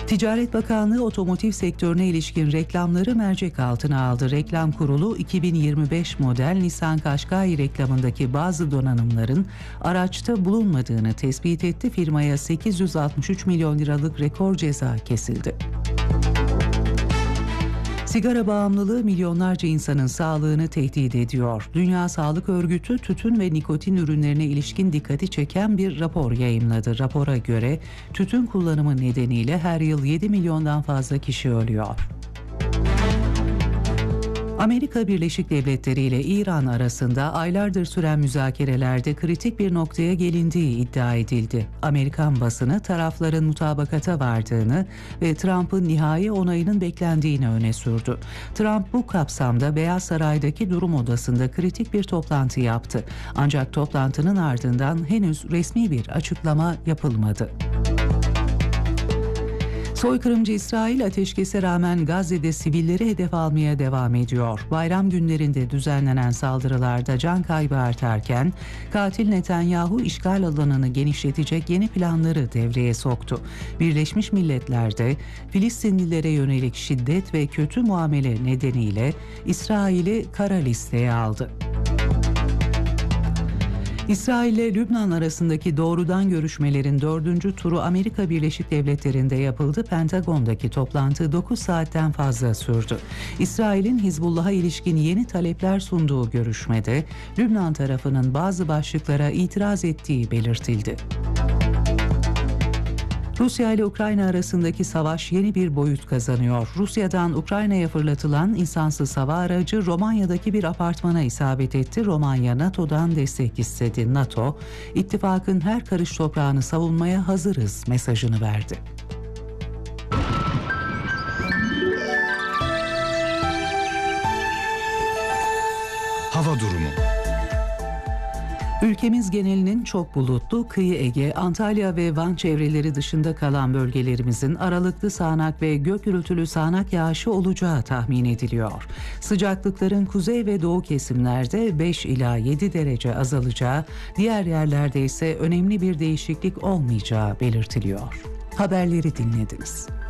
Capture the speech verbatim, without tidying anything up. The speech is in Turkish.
Ticaret Bakanlığı otomotiv sektörüne ilişkin reklamları mercek altına aldı. Reklam Kurulu iki bin yirmi beş model Nissan Qashqai reklamındaki bazı donanımların araçta bulunmadığını tespit etti. Firmaya sekiz yüz altmış üç milyon liralık rekor ceza kesildi. Sigara bağımlılığı milyonlarca insanın sağlığını tehdit ediyor. Dünya Sağlık Örgütü tütün ve nikotin ürünlerine ilişkin dikkati çeken bir rapor yayımladı. Rapora göre tütün kullanımı nedeniyle her yıl yedi milyondan fazla kişi ölüyor. Amerika Birleşik Devletleri ile İran arasında aylardır süren müzakerelerde kritik bir noktaya gelindiği iddia edildi. Amerikan basını tarafların mutabakata vardığını ve Trump'ın nihai onayının beklendiğini öne sürdü. Trump bu kapsamda Beyaz Saray'daki durum odasında kritik bir toplantı yaptı. Ancak toplantının ardından henüz resmi bir açıklama yapılmadı. Soykırımcı İsrail ateşkese rağmen Gazze'de sivilleri hedef almaya devam ediyor. Bayram günlerinde düzenlenen saldırılarda can kaybı artarken katil Netanyahu işgal alanını genişletecek yeni planları devreye soktu. Birleşmiş Milletler'de Filistinlilere yönelik şiddet ve kötü muamele nedeniyle İsrail'i kara listeye aldı. İsrail ile Lübnan arasındaki doğrudan görüşmelerin dördüncü turu Amerika Birleşik Devletleri'nde yapıldı. Pentagon'daki toplantı dokuz saatten fazla sürdü. İsrail'in Hizbullah'a ilişkin yeni talepler sunduğu görüşmede Lübnan tarafının bazı başlıklara itiraz ettiği belirtildi. Rusya ile Ukrayna arasındaki savaş yeni bir boyut kazanıyor. Rusya'dan Ukrayna'ya fırlatılan insansız hava aracı Romanya'daki bir apartmana isabet etti. Romanya NATO'dan destek istedi. NATO, ittifakın her karış toprağını savunmaya hazırız mesajını verdi. Hava durumu. Ülkemiz genelinin çok bulutlu, kıyı Ege, Antalya ve Van çevreleri dışında kalan bölgelerimizin aralıklı sağanak ve gök gürültülü sağanak yağışı olacağı tahmin ediliyor. Sıcaklıkların kuzey ve doğu kesimlerde beş ila yedi derece azalacağı, diğer yerlerde ise önemli bir değişiklik olmayacağı belirtiliyor. Haberleri dinlediniz.